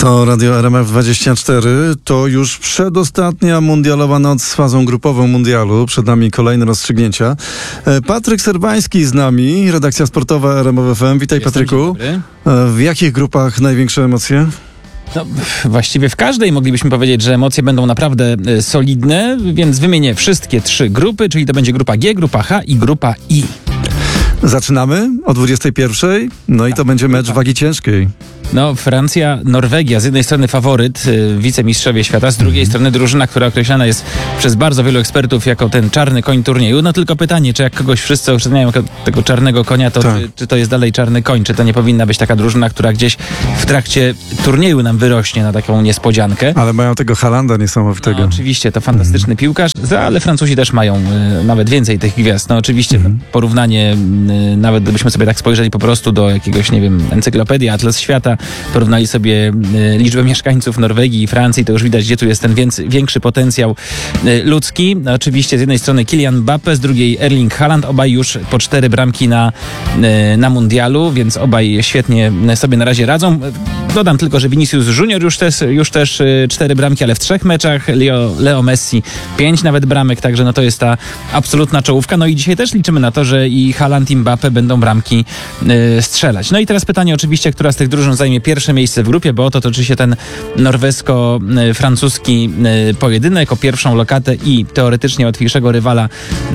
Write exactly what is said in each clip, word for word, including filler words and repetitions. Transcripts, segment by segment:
To Radio R M F dwadzieścia cztery, to już przedostatnia mundialowa noc z fazą grupową mundialu. Przed nami kolejne rozstrzygnięcia. Patryk Serwański z nami, redakcja sportowa R M F F M. Witaj, Jestem, Patryku. W jakich grupach największe emocje? No, właściwie w każdej moglibyśmy powiedzieć, że emocje będą naprawdę solidne, więc wymienię wszystkie trzy grupy, czyli to będzie grupa G, grupa H i grupa I. Zaczynamy o dwudziestej pierwszej, no i to będzie mecz wagi ciężkiej. No, Francja, Norwegia, z jednej strony faworyt, y, wicemistrzowie świata, z drugiej strony drużyna, która określana jest przez bardzo wielu ekspertów jako ten czarny koń turnieju. No tylko pytanie, czy jak kogoś wszyscy oceniają jako tego czarnego konia, to tak. czy, czy to jest dalej czarny koń, czy to nie powinna być taka drużyna, która gdzieś w trakcie turnieju nam wyrośnie na taką niespodziankę. Ale mają tego Haalanda niesamowitego. No, oczywiście, to fantastyczny mm. piłkarz, ale Francuzi też mają y, nawet więcej tych gwiazd. No oczywiście mm. porównanie, y, nawet gdybyśmy sobie tak spojrzeli po prostu do jakiegoś, nie wiem, encyklopedii, Atlas Świata, porównali sobie y, liczbę mieszkańców Norwegii i Francji, to już widać, gdzie tu jest ten więcej, większy potencjał y, ludzki. No, oczywiście z jednej strony Kylian Mbappé, z drugiej Erling Haaland, obaj już po cztery bramki na, y, na mundialu, więc obaj świetnie sobie na razie radzą. Dodam tylko, że Vinicius Junior już też, już też y, cztery bramki, ale w trzech meczach. Leo, Leo Messi pięć nawet bramek, także no to jest ta absolutna czołówka. No i dzisiaj też liczymy na to, że i Haaland i Mbappé będą bramki y, strzelać. No i teraz pytanie oczywiście, która z tych drużyn zajmie pierwsze miejsce w grupie, bo oto toczy się ten norwesko-francuski y, pojedynek o pierwszą lokatę i teoretycznie łatwiejszego rywala y,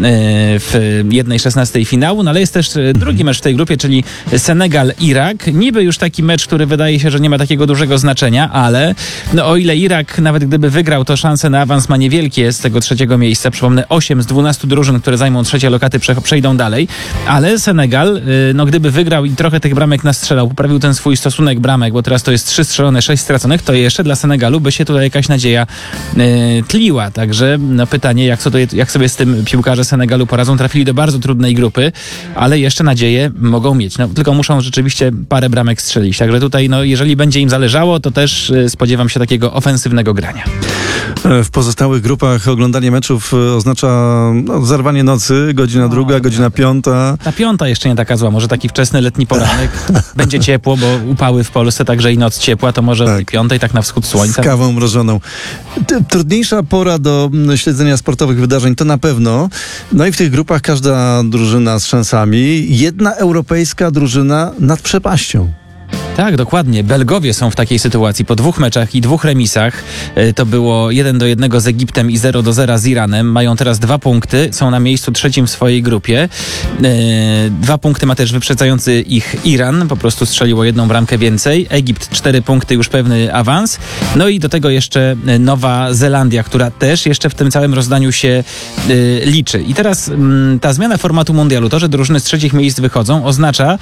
w jednej szesnastej finału. No ale jest też y, drugi mecz w tej grupie, czyli Senegal-Irak. Niby już taki mecz, który wydaje się, że nie ma takiego dużego znaczenia, ale no, o ile Irak nawet gdyby wygrał, to szanse na awans ma niewielkie z tego trzeciego miejsca. Przypomnę, osiem z dwunastu drużyn, które zajmą trzecie lokaty, przejdą dalej, ale Senegal, no gdyby wygrał i trochę tych bramek nastrzelał, poprawił ten swój stosunek bramek, bo teraz to jest trzy strzelone, sześć straconych, to jeszcze dla Senegalu by się tutaj jakaś nadzieja y, tliła. Także no, pytanie, jak sobie, jak sobie z tym piłkarze Senegalu poradzą. Trafili do bardzo trudnej grupy, ale jeszcze nadzieję mogą mieć. No, tylko muszą rzeczywiście parę bramek strzelić. Także tutaj, no, jeżeli będzie im zależało, to też y, spodziewam się takiego ofensywnego grania. W pozostałych grupach oglądanie meczów oznacza no, zerwanie nocy, godzina no, druga, godzina piąta. Ta piąta jeszcze nie taka zła, może taki wczesny letni poranek. Będzie ciepło, bo upały w Polsce, także i noc ciepła, to może tak. o piątej, tak na wschód słońca. Z kawą mrożoną. Trudniejsza pora do śledzenia sportowych wydarzeń to na pewno. No i w tych grupach każda drużyna z szansami. Jedna europejska drużyna nad przepaścią. Tak, dokładnie. Belgowie są w takiej sytuacji. Po dwóch meczach i dwóch remisach, to było jeden do jednego z Egiptem i zero do zera z Iranem. Mają teraz dwa punkty, są na miejscu trzecim w swojej grupie. Dwa punkty ma też wyprzedzający ich Iran, po prostu strzeliło jedną bramkę więcej. Egipt cztery punkty, już pewny awans. No i do tego jeszcze Nowa Zelandia, która też jeszcze w tym całym rozdaniu się liczy. I teraz ta zmiana formatu mundialu, to, że drużyny z trzecich miejsc wychodzą, oznacza,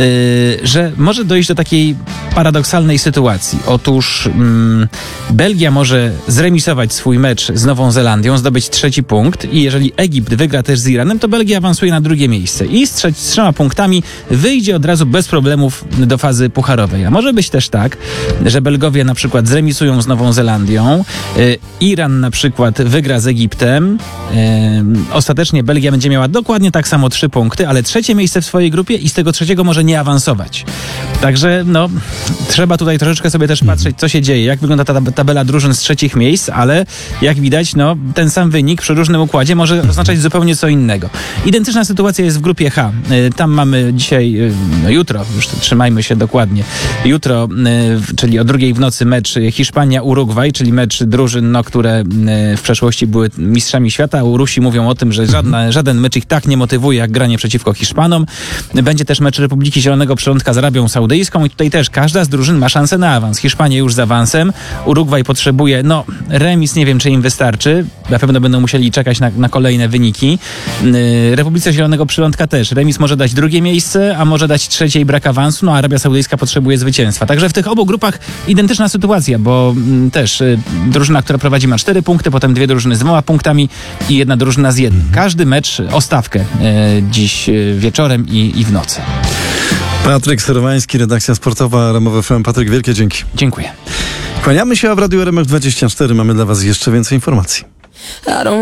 że może dojść do takiej paradoksalnej sytuacji. Otóż mm, Belgia może zremisować swój mecz z Nową Zelandią, zdobyć trzeci punkt i jeżeli Egipt wygra też z Iranem, to Belgia awansuje na drugie miejsce i z, trze- z trzema punktami wyjdzie od razu bez problemów do fazy pucharowej. A może być też tak, że Belgowie na przykład zremisują z Nową Zelandią, y, Iran na przykład wygra z Egiptem, y, ostatecznie Belgia będzie miała dokładnie tak samo trzy punkty, ale trzecie miejsce w swojej grupie i z tego trzeciego może nie awansować. Także no, trzeba tutaj troszeczkę sobie też patrzeć, co się dzieje, jak wygląda ta tabela drużyn z trzecich miejsc, ale jak widać, no, ten sam wynik przy różnym układzie może oznaczać zupełnie co innego. Identyczna sytuacja jest w grupie H. Tam mamy dzisiaj, no jutro, już trzymajmy się dokładnie, jutro, czyli o drugiej w nocy mecz Hiszpania-Urugwaj, czyli mecz drużyn, no, które w przeszłości były mistrzami świata. Rusi mówią o tym, że żadna, żaden mecz ich tak nie motywuje, jak granie przeciwko Hiszpanom. Będzie też mecz Republiki Zielonego Przylądka z Arabią Saudyjską i tutaj też każda z drużyn ma szansę na awans. Hiszpania już z awansem, Urugwaj potrzebuje, no remis nie wiem, czy im wystarczy, na pewno będą musieli czekać na, na kolejne wyniki. Yy, Republice Zielonego Przylądka też, remis może dać drugie miejsce, a może dać trzecie i brak awansu, no a Arabia Saudyjska potrzebuje zwycięstwa. Także w tych obu grupach identyczna sytuacja, bo yy, też yy, drużyna, która prowadzi ma cztery punkty, potem dwie drużyny z dwoma punktami i jedna drużyna z jednym. Każdy mecz o stawkę yy, dziś yy, wieczorem i, i w nocy. Patryk Serwański, redakcja sportowa R M F F M. Patryk, wielkie dzięki. Dziękuję. Kłaniamy się, a w Radiu R M F dwadzieścia cztery mamy dla Was jeszcze więcej informacji.